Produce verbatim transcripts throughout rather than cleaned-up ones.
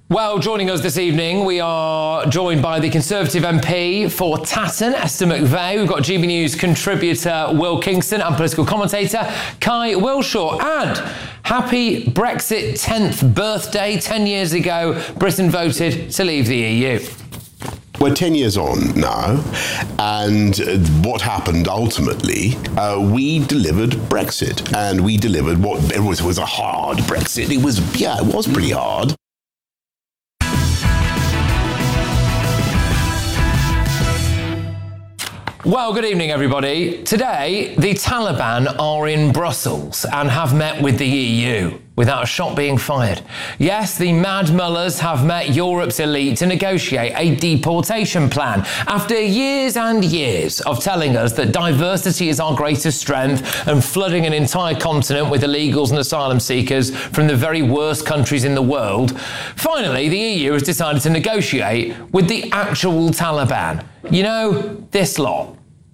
Well, joining us this evening, we are joined by the Conservative M P for Tatton, Esther McVey. We've got G B News contributor Will Kingston and political commentator Kai Wilshaw. And happy Brexit tenth birthday. Ten years ago, Britain voted to leave the E U. We're ten years on now, and what happened ultimately, uh, we delivered Brexit, and we delivered what it was, was a hard Brexit. It was, yeah, it was pretty hard. Well, good evening, everybody. Today, the Taliban are in Brussels and have met with the E U without a shot being fired. Yes, the Mad Mullahs have met Europe's elite to negotiate a deportation plan after years and years of telling us that diversity is our greatest strength and flooding an entire continent with illegals and asylum seekers from the very worst countries in the world. Finally, the E U has decided to negotiate with the actual Taliban. You know, this lot.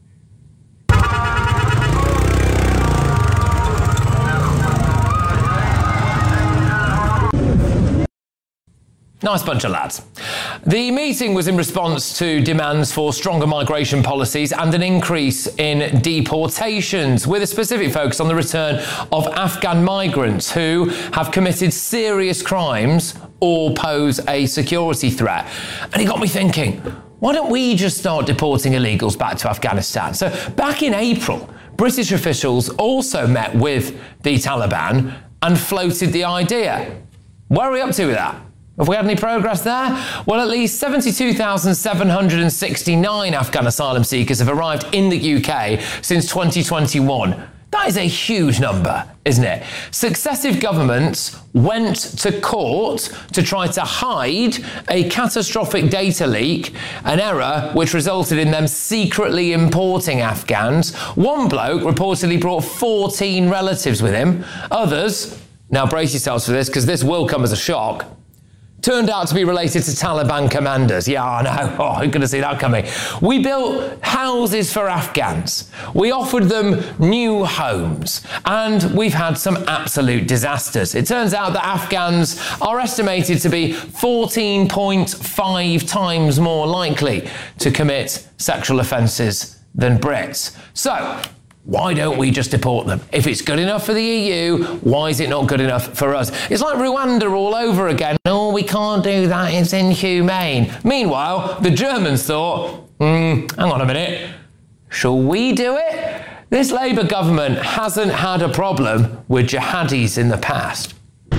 Nice bunch of lads. The meeting was in response to demands for stronger migration policies and an increase in deportations, with a specific focus on the return of Afghan migrants who have committed serious crimes or pose a security threat. And it got me thinking, why don't we just start deporting illegals back to Afghanistan? So back in April, British officials also met with the Taliban and floated the idea. Where are we up to with that? Have we had any progress there? Well, at least seventy-two thousand seven hundred sixty-nine Afghan asylum seekers have arrived in the U K since twenty twenty-one. That is a huge number, isn't it? Successive governments went to court to try to hide a catastrophic data leak, an error which resulted in them secretly importing Afghans. One bloke reportedly brought fourteen relatives with him. Others, now brace yourselves for this because this will come as a shock, turned out to be related to Taliban commanders. Yeah, I know. Oh, who could have seen that coming? We built houses for Afghans. We offered them new homes. And we've had some absolute disasters. It turns out that Afghans are estimated to be fourteen point five times more likely to commit sexual offences than Brits. So, why don't we just deport them? If it's good enough for the E U, why is it not good enough for us? It's like Rwanda all over again. Oh, we can't do that, it's inhumane. Meanwhile, the Germans thought, hmm, hang on a minute, shall we do it? This Labour government hasn't had a problem with jihadis in the past.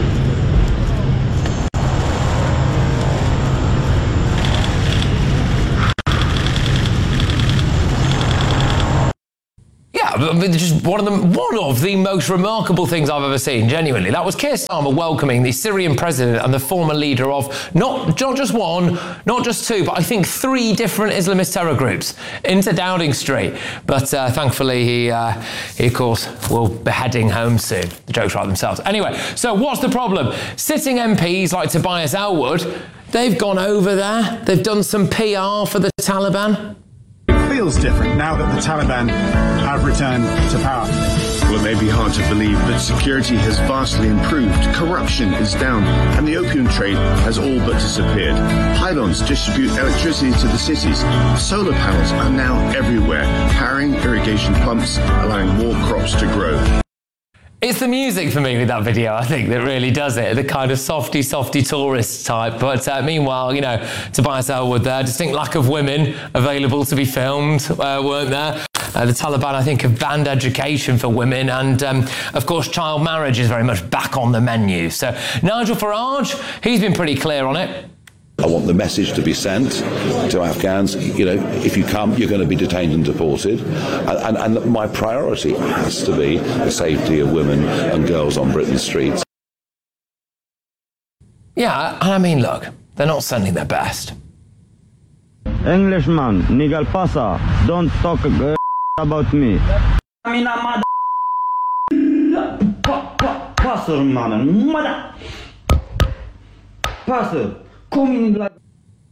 Just one of the one of the most remarkable things I've ever seen, genuinely. That was Keir Starmer welcoming the Syrian president and the former leader of not, not just one, not just two, but I think three different Islamist terror groups into Downing Street. But uh, thankfully, he, uh, he, of course, will be heading home soon. The jokes write themselves. Anyway, so what's the problem? Sitting M Ps like Tobias Ellwood, they've gone over there. They've done some P R for the Taliban. Feels different now that the Taliban have returned to power. Well, it may be hard to believe, but security has vastly improved, corruption is down, and the opium trade has all but disappeared. Pylons distribute electricity to the cities. Solar panels are now everywhere, powering irrigation pumps, allowing more crops to grow. It's the music for me with that video, I think, that really does it. The kind of softy, softy tourist type. But uh, meanwhile, you know, Tobias Ellwood there, distinct lack of women available to be filmed, uh, weren't there? Uh, the Taliban, I think, have banned education for women. And, um, of course, child marriage is very much back on the menu. So Nigel Farage, he's been pretty clear on it. I want the message to be sent to Afghans, you know, if you come, you're going to be detained and deported. And, and, and my priority has to be the safety of women and girls on Britain's streets. Yeah, and I mean, look, they're not sending their best. Englishman, Nigel Pasa, don't talk uh, about me. I mean, I'm mother. Passer, man, mother. Passer.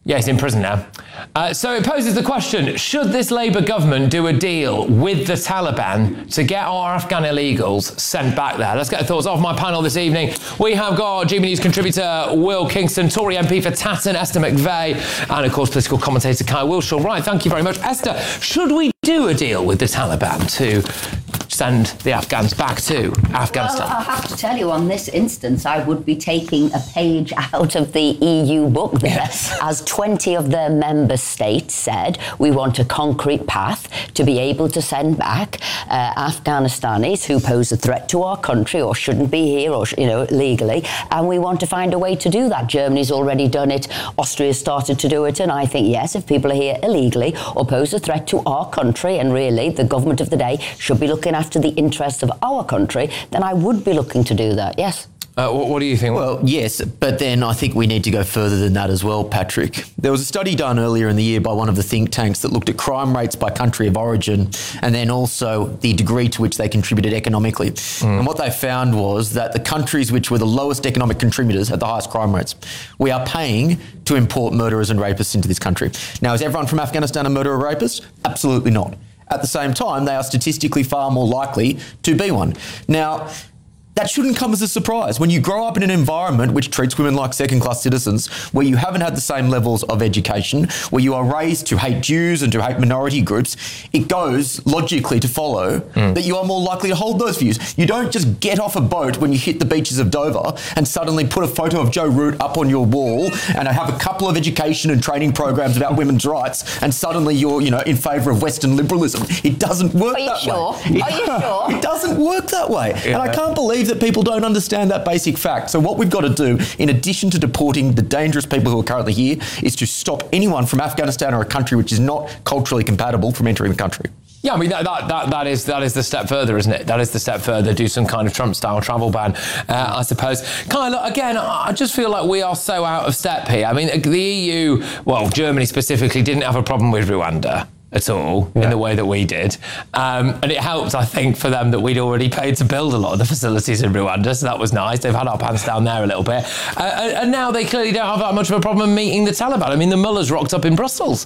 Yeah, he's in prison now. Uh, so it poses the question, should this Labour government do a deal with the Taliban to get our Afghan illegals sent back there? Let's get the thoughts off my panel this evening. We have got G B News contributor Will Kingston, Tory M P for Tatton, Esther McVeigh, and of course political commentator Kyle Wilshaw. Right, thank you very much. Esther, should we do a deal with the Taliban to send the Afghans back to Afghanistan? Well, I have to tell you, on this instance, I would be taking a page out of the E U book there. Yes. As twenty of their member states said, we want a concrete path to be able to send back uh, Afghanistanis who pose a threat to our country or shouldn't be here, or, you know, legally, and we want to find a way to do that. Germany's already done it, Austria's started to do it, and I think, yes, if people are here illegally or pose a threat to our country, and really the government of the day should be looking after the interests of our country, then I would be looking to do that, yes. Uh, what, what do you think? Well, yes, but then I think we need to go further than that as well, Patrick. There was a study done earlier in the year by one of the think tanks that looked at crime rates by country of origin and then also the degree to which they contributed economically. Mm. And what they found was that the countries which were the lowest economic contributors had the highest crime rates. We are paying to import murderers and rapists into this country. Now, is everyone from Afghanistan a murderer or rapist? Absolutely not. At the same time, they are statistically far more likely to be one. Now, that shouldn't come as a surprise. When you grow up in an environment which treats women like second-class citizens, where you haven't had the same levels of education, where you are raised to hate Jews and to hate minority groups, it goes logically to follow mm. that you are more likely to hold those views. You don't just get off a boat when you hit the beaches of Dover and suddenly put a photo of Joe Root up on your wall and have a couple of education and training programs about women's rights, and suddenly you're, you know, in favour of Western liberalism. It doesn't work that sure? way. Are you sure? It doesn't work that way. Yeah. And I can't believe that people don't understand that basic fact. So what we've got to do, in addition to deporting the dangerous people who are currently here, is to stop anyone from Afghanistan or a country which is not culturally compatible from entering the country. Yeah, I mean, that, that, that, that is that is the step further, isn't it? That is the step further, do some kind of Trump-style travel ban, uh, I suppose. Kind of, again, I just feel like we are so out of step here. I mean, the E U, well, Germany specifically, didn't have a problem with Rwanda at all, yeah. in the way that we did. Um, and it helped, I think, for them that we'd already paid to build a lot of the facilities in Rwanda, so that was nice. They've had our pants down there a little bit. Uh, and now they clearly don't have that much of a problem meeting the Taliban. I mean, the Mullahs rocked up in Brussels.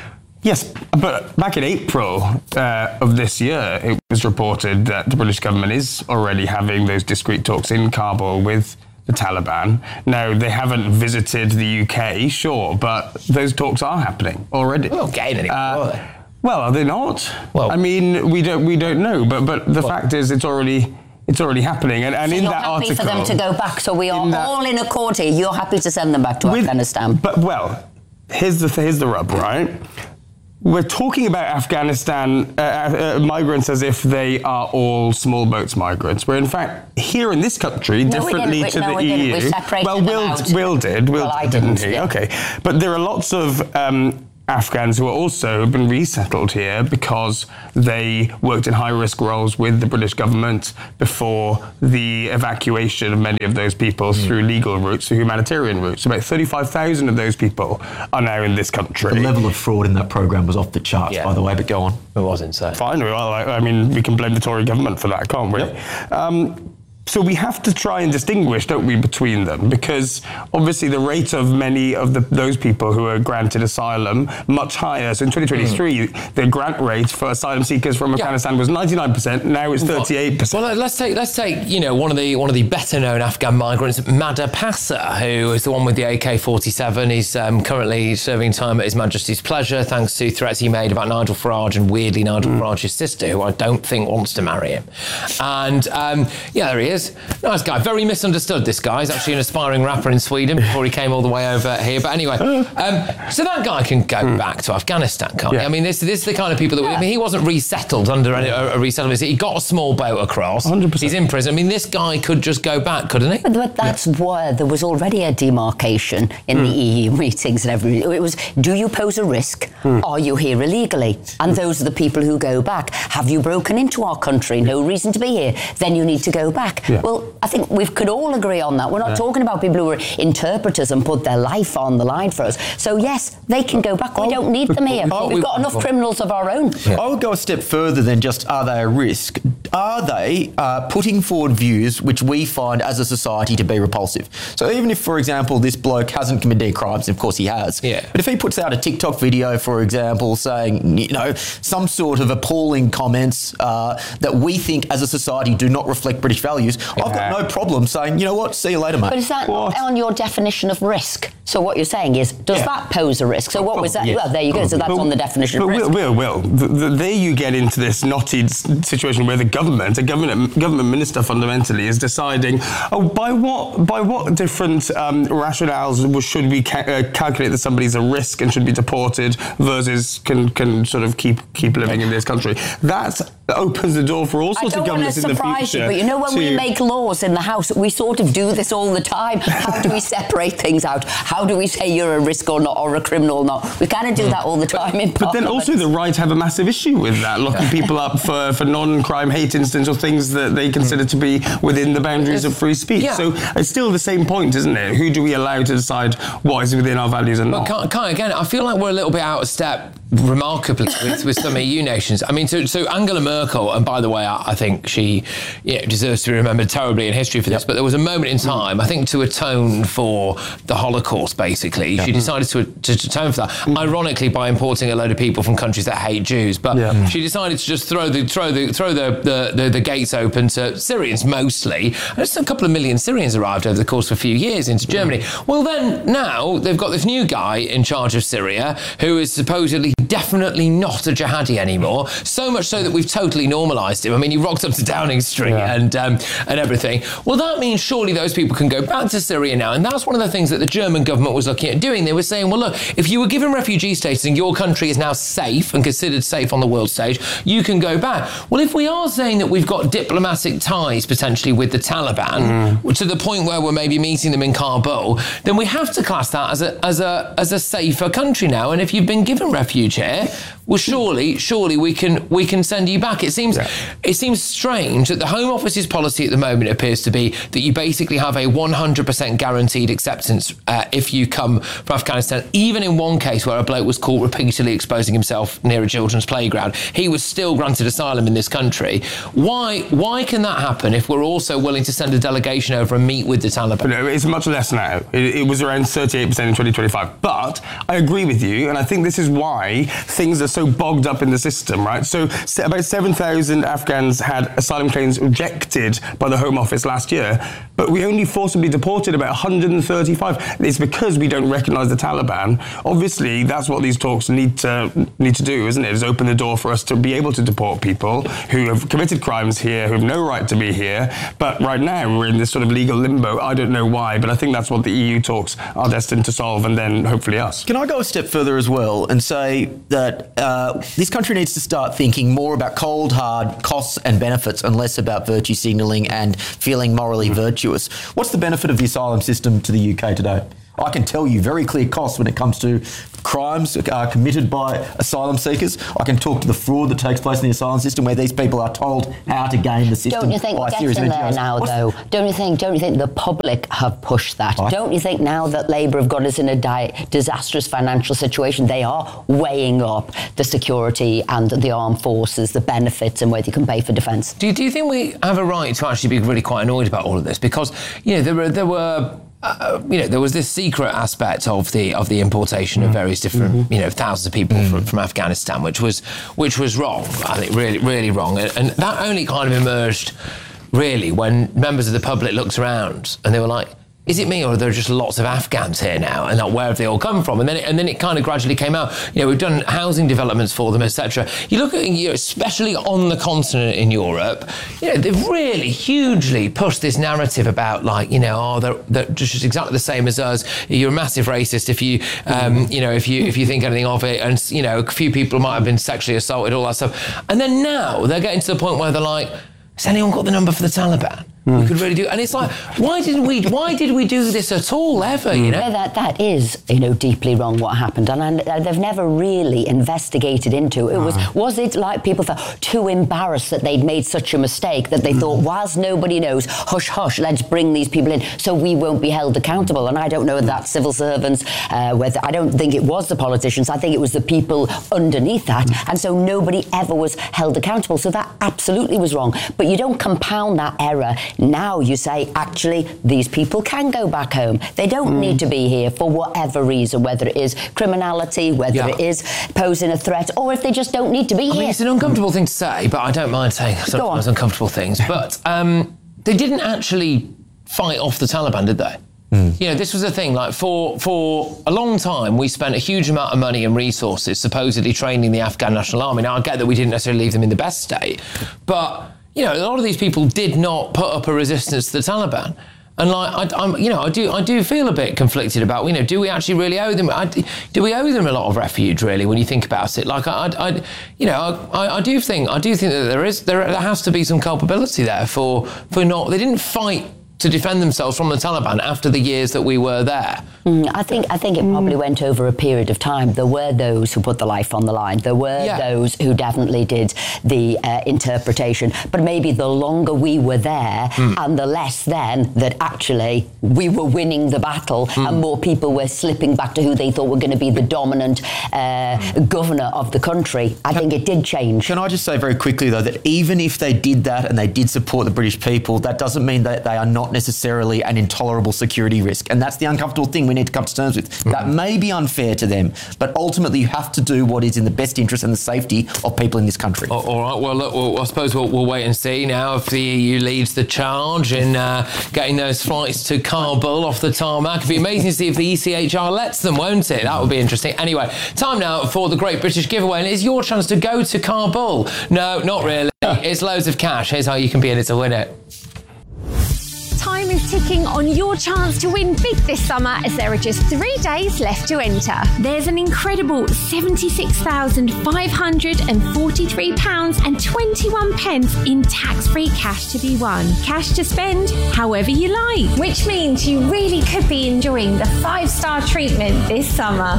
Yes, but back in April uh, of this year, it was reported that the British government is already having those discreet talks in Kabul with the Taliban. Now, they haven't visited the U K, sure, but those talks are happening already. We're not getting anywhere, uh, are they? Well, are they not? Well, I mean, we don't we don't know, but but the well, fact is, it's already it's already happening. And, and so in you're that happy article, for them to go back, so we are in that, all in accord here. You're happy to send them back to with, Afghanistan. But well, here's the here's the rub, right? We're talking about Afghanistan uh, uh, migrants as if they are all small boats migrants, where in fact here in this country, no, differently we to no, the we E U. We separated well, them Will, out. Will did. Will well, I didn't, didn't he? yeah. Okay, but there are lots of um, Afghans who are also been resettled here because they worked in high-risk roles with the British government before the evacuation of many of those people mm. through legal routes, through humanitarian routes. About thirty-five thousand of those people are now in this country. The level of fraud in that programme was off the charts, yeah. by the way, but go on. It was insane. Fine, well, I, I mean, we can blame the Tory government for that, can't we? Yep. Um, So we have to try and distinguish, don't we, between them, because obviously the rate of many of the, those people who are granted asylum much higher. So in twenty twenty-three, mm. the grant rate for asylum seekers from yeah. Afghanistan was ninety-nine percent. Now it's thirty-eight percent. Well, let's take let's take you know one of the one of the better known Afghan migrants, Madha Passa, who is the one with the A K forty-seven. He's um, currently serving time at His Majesty's pleasure, thanks to threats he made about Nigel Farage and weirdly Nigel mm. Farage's sister, who I don't think wants to marry him. And um, yeah, there he is. Nice guy. Very misunderstood, this guy. He's actually an aspiring rapper in Sweden before he came all the way over here. But anyway, um, so that guy can go mm. back to Afghanistan, can't yeah. he? I mean, this, this is the kind of people that... We, I mean, he wasn't resettled under a, a resettlement. He got a small boat across. one hundred percent. He's in prison. I mean, this guy could just go back, couldn't he? But, but that's yeah. where there was already a demarcation in mm. the E U meetings and everything. It was, do you pose a risk? Mm. Are you here illegally? And those are the people who go back. Have you broken into our country? No reason to be here. Then you need to go back. Yeah. Well, I think we could all agree on that. We're not yeah. talking about people who are interpreters and put their life on the line for us. So, yes, they can go back. We don't need them here. Oh, We've got enough criminals of our own. Yeah. I would go a step further than just, are they a risk? are they uh, putting forward views which we find as a society to be repulsive? So even if, for example, this bloke hasn't committed any crimes, of course he has, yeah. but if he puts out a TikTok video, for example, saying, you know, some sort of appalling comments uh, that we think as a society do not reflect British values, yeah. I've got no problem saying, you know what, see you later, mate. But is that what? on your definition of risk? So what you're saying is, does yeah. that pose a risk? So what was that? Yes. Well, there you go. So that's but, on the definition but of risk. Will, Will, Will the, the, there you get into this knotted situation where the government, a government government minister fundamentally, is deciding, oh, by what by what different um, rationales should we ca- uh, calculate that somebody's a risk and should be deported versus can can sort of keep keep living in this country? That opens the door for all sorts of governments in the future. I don't want to surprise you, but you know when to... we make laws in the House, we sort of do this all the time. How do we separate things out? How do we say you're a risk or not, or a criminal or not? We kind of do that all the time in Parliament. But then also the right have a massive issue with that, locking people up for, for non-crime hate incidents or things that they consider to be within the boundaries of free speech. Yeah. So it's still the same point, isn't it? Who do we allow to decide what is within our values and not? But Kai, again, I feel like we're a little bit out of step, remarkably, with, with some E U nations. I mean, so, so Angela Merkel, and by the way, I, I think she you know, deserves to be remembered terribly in history for this, yep. but there was a moment in time, I think, to atone for the Holocaust, basically. Yep. She decided to, to, to atone for that, mm. ironically, by importing a load of people from countries that hate Jews. But yeah. she decided to just throw the throw the throw the, the, the, the gates open to Syrians mostly. And just a couple of million Syrians arrived over the course of a few years into Germany. Yeah. Well, then now they've got this new guy in charge of Syria who is supposedly definitely not a jihadi anymore. So much so that we've totally normalised him. I mean, he rocked up to Downing Street yeah. and um, and everything. Well, that means surely those people can go back to Syria now. And that's one of the things that the German government was looking at doing. They were saying, well, look, if you were given refugee status and your country is now safe and considered safe on the world stage, you can go back. Well, if we are saying that we've got diplomatic ties potentially with the Taliban, mm. to the point where we're maybe meeting them in Kabul, then we have to class that as a as a as a safer country now. And if you've been given refuge here, well, surely, surely we can we can send you back. It seems yeah. it seems strange that the Home Office's policy at the moment appears to be that you basically have a one hundred percent guaranteed acceptance uh, if you come from Afghanistan. Even in one case where a bloke was caught repeatedly exposing himself near a children's playground, he was still granted asylum in this country. Why why can that happen if we're also willing to send a delegation over and meet with the Taliban? No, it's much less now. It, it was around thirty-eight percent in twenty twenty-five. But I agree with you, and I think this is why things are so bogged up in the system, right? So about seven thousand Afghans had asylum claims rejected by the Home Office last year, but we only forcibly deported about one hundred thirty-five. It's because we don't recognise the Taliban. Obviously, that's what these talks need to need to do, isn't it? Is open the door for us to be able to deport people who have committed crimes here, who have no right to be here. But right now, we're in this sort of legal limbo. I don't know why, but I think that's what the E U talks are destined to solve, and then hopefully us. Can I go a step further as well and say that uh, this country needs to start thinking more about cold, hard costs and benefits and less about virtue signalling and feeling morally mm. virtuous? What's the benefit of the asylum system to the U K today? I can tell you very clear costs when it comes to crimes uh, committed by asylum seekers. I can talk to the fraud that takes place in the asylum system where these people are told how to game the system. Don't you think by getting there N G Os. now, What's though? Don't you think? Don't you think the public have pushed that? Right. Don't you think now that Labour have got us in a di- disastrous financial situation, they are weighing up the security and the armed forces, the benefits, and whether you can pay for defence? Do you, do you think we have a right to actually be really quite annoyed about all of this? Because you know there were there were. Uh, you know, there was this secret aspect of the of the importation mm. of various different, mm-hmm. you know, thousands of people mm. from, from Afghanistan, which was which was wrong. I think really, really wrong, and, and that only kind of emerged really when members of the public looked around and they were like, is it me or are there just lots of Afghans here now? And like, where have they all come from? And then it, and then it kind of gradually came out. You know, we've done housing developments for them, et cetera. You look at, you know, especially on the continent in Europe, you know, they've really hugely pushed this narrative about like, you know, oh, they're, they're just exactly the same as us. You're a massive racist if you, um, you know, if you if you think anything of it. And, you know, a few people might have been sexually assaulted, all that stuff. And then now they're getting to the point where they're like, has anyone got the number for the Taliban? Mm. We could really do, and it's like, why didn't we? Why did we do this at all, ever? You know, yeah, that that is, you know, deeply wrong what happened, and I, they've never really investigated into it. Was was it like people felt too embarrassed that they'd made such a mistake that they mm. thought, whilst nobody knows, hush, hush, let's bring these people in so we won't be held accountable? And I don't know if that's civil servants, uh, whether I don't think it was the politicians. I think it was the people underneath that, mm. and so nobody ever was held accountable. So that absolutely was wrong. But you don't compound that error. Now you say, actually, these people can go back home. They don't mm. need to be here for whatever reason, whether it is criminality, whether yeah. it is posing a threat, or if they just don't need to be I here. Mean, it's an uncomfortable thing to say, but I don't mind saying sometimes uncomfortable things. But um, they didn't actually fight off the Taliban, did they? Mm. You know, this was a thing, like, for for a long time, we spent a huge amount of money and resources supposedly training the Afghan National Army. Now, I get that we didn't necessarily leave them in the best state, but, you know, a lot of these people did not put up a resistance to the Taliban. And, like, I, I'm, you know, I do I do feel a bit conflicted about, you know, do we actually really owe them, I, do we owe them a lot of refuge, really, when you think about it? Like, I, I you know, I, I do think, I do think that there is, there, there has to be some culpability there for, for not, they didn't fight to defend themselves from the Taliban after the years that we were there. Mm, I think I think it probably mm. went over a period of time. There were those who put the life on the line. There were yeah. those who definitely did the uh, interpretation. But maybe the longer we were there mm. and the less then that actually we were winning the battle mm. and more people were slipping back to who they thought were going to be the dominant uh, governor of the country. I think it did change. Can I just say very quickly, though, that even if they did that and they did support the British people, that doesn't mean that they are not necessarily an intolerable security risk. And that's the uncomfortable thing we need to come to terms with. Mm-hmm. That may be unfair to them, but ultimately you have to do what is in the best interest and the safety of people in this country. Oh, all right, well, look, well, I suppose we'll, we'll wait and see now if the E U leads the charge in uh, getting those flights to Kabul off the tarmac. It'd be amazing to see if the E C H R lets them, won't it? That would be interesting. Anyway, time now for the Great British Giveaway, and it's your chance to go to Kabul. No, not really. It's loads of cash. Here's how you can be in it to win it. Time is ticking on your chance to win big this summer, as there are just three days left to enter. There's an incredible seventy-six thousand five hundred forty-three pounds and twenty-one pence in tax-free cash to be won. Cash to spend however you like, which means you really could be enjoying the five-star treatment this summer.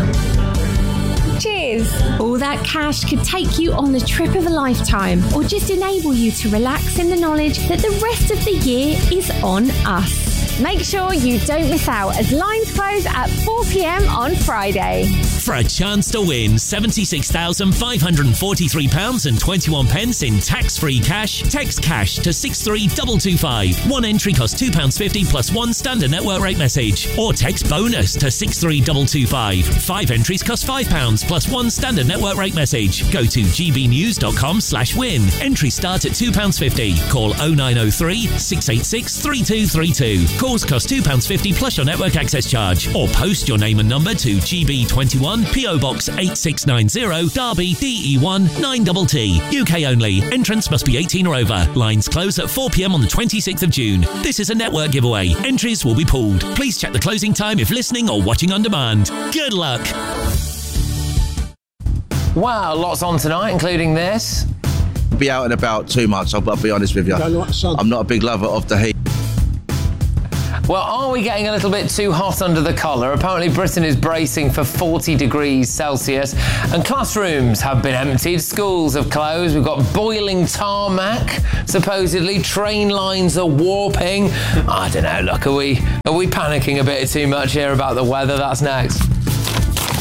Cheers! All that cash could take you on the trip of a lifetime, or just enable you to relax in the knowledge that the rest of the year is on us. Make sure you don't miss out, as lines close at four p.m. on Friday. For a chance to win seventy-six thousand five hundred forty-three pounds and twenty-one pence in tax-free cash, text cash to six three two two five. One entry costs two pounds fifty plus one standard network rate message. Or text bonus to six three two two five. Five entries cost five pounds plus one standard network rate message. Go to gbnews.com slash win. Entries start at two pounds fifty. Call oh nine oh three, six eight six, three two three two. Calls cost two pounds fifty plus your network access charge. Or post your name and number to G B twenty-one, P O Box eight six nine zero, Derby, D E one nine T T. U K only. Entrants must be eighteen or over. Lines close at four p.m. on the twenty-sixth of June. This is a network giveaway. Entries will be pulled. Please check the closing time if listening or watching on demand. Good luck. Wow, lots on tonight, including this. Be out and about too much, I'll, I'll be honest with you. I'm not a big lover of the heat. Well, are we getting a little bit too hot under the collar? Apparently Britain is bracing for forty degrees Celsius and classrooms have been emptied, schools have closed, we've got boiling tarmac, supposedly train lines are warping. I don't know, look, are we, are we panicking a bit too much here about the weather? That's next.